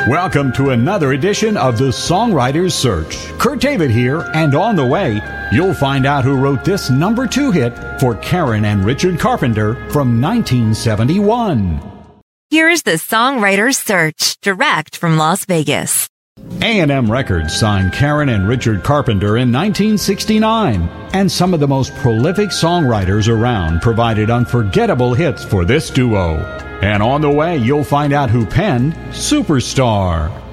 Welcome to another edition of the Songwriter's Search. Kurt David here, and on the way, you'll find out who wrote this #2 hit for Karen and Richard Carpenter from 1971. Here's the Songwriter's Search, direct from Las Vegas. A&M Records signed Karen and Richard Carpenter in 1969, and some of the most prolific songwriters around provided unforgettable hits for this duo. And on the way, you'll find out who penned Superstar.